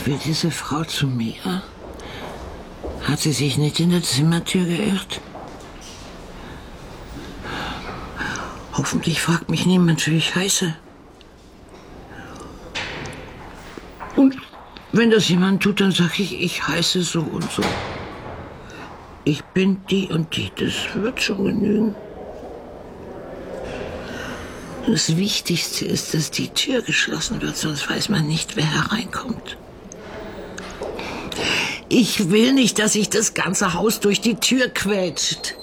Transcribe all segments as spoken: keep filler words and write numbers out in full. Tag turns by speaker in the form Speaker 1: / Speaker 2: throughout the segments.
Speaker 1: Will diese Frau zu mir? Hat sie sich nicht in der Zimmertür geirrt? Hoffentlich fragt mich niemand, wie ich heiße. Und wenn das jemand tut, dann sage ich, ich heiße so und so. Ich bin die und die, das wird schon genügen. Das Wichtigste ist, dass die Tür geschlossen wird, sonst weiß man nicht, wer hereinkommt. Ich will nicht, dass sich das ganze Haus durch die Tür quetscht.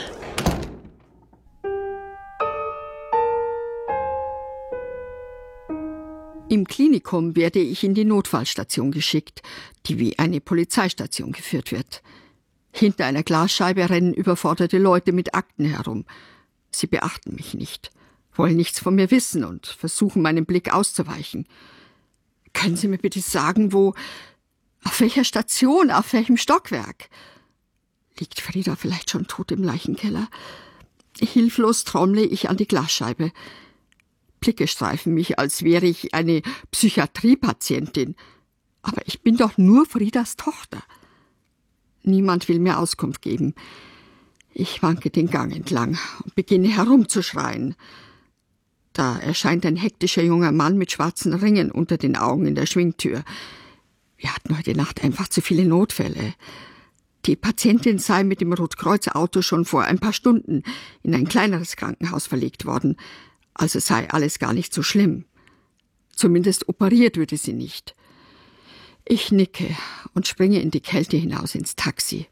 Speaker 2: Im Klinikum werde ich in die Notfallstation geschickt, die wie eine Polizeistation geführt wird. Hinter einer Glasscheibe rennen überforderte Leute mit Akten herum. Sie beachten mich nicht, wollen nichts von mir wissen und versuchen, meinem Blick auszuweichen. Können Sie mir bitte sagen, wo, auf welcher Station, auf welchem Stockwerk? Liegt Frieda vielleicht schon tot im Leichenkeller? Hilflos trommle ich an die Glasscheibe. Blicke streifen mich, als wäre ich eine Psychiatriepatientin. Aber ich bin doch nur Friedas Tochter. Niemand will mir Auskunft geben. Ich wanke den Gang entlang und beginne herumzuschreien. Da erscheint ein hektischer junger Mann mit schwarzen Ringen unter den Augen in der Schwingtür. Wir hatten heute Nacht einfach zu viele Notfälle. Die Patientin sei mit dem Rotkreuz-Auto schon vor ein paar Stunden in ein kleineres Krankenhaus verlegt worden. Also sei alles gar nicht so schlimm. Zumindest operiert würde sie nicht. Ich nicke und springe in die Kälte hinaus ins Taxi.